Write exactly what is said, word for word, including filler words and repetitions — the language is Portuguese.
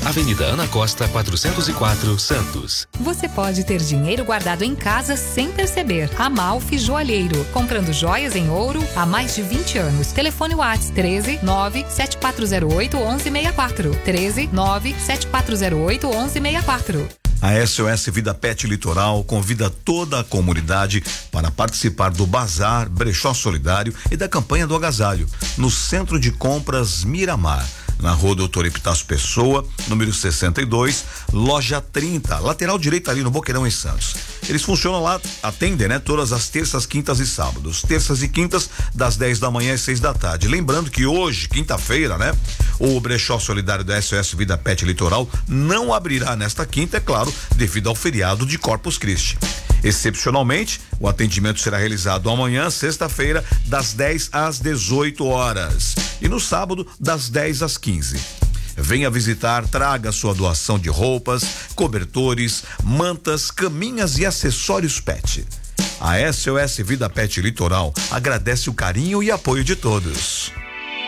Avenida Ana Costa, quatrocentos e quatro, Santos. Você pode ter dinheiro guardado em casa sem perceber. Amalfi Joalheiro, comprando joias em ouro há mais de vinte anos. Telefone WhatsApp treze, nove sete quatro zero oito, onze sessenta e quatro. treze, nove sete quatro zero oito, onze sessenta e quatro. A S O S Vida Pet Litoral convida toda a comunidade para participar do Bazar Brechó Solidário e da campanha do agasalho no Centro de Compras Miramar, na Rua Doutor Epitácio Pessoa, número sessenta e dois, loja trinta, lateral direita ali no Boqueirão, em Santos. Eles funcionam lá, atendem, né? Todas as terças, quintas e sábados. Terças e quintas, das dez da manhã às seis da tarde. Lembrando que hoje, quinta-feira, né? O Brechó Solidário da S O S Vida Pet Litoral não abrirá nesta quinta, é claro, devido ao feriado de Corpus Christi. Excepcionalmente, o atendimento será realizado amanhã, sexta-feira, das dez às dezoito horas. E no sábado, das dez às quinze. Venha visitar, traga sua doação de roupas, cobertores, mantas, caminhas e acessórios pet. A S O S Vida Pet Litoral agradece o carinho e apoio de todos.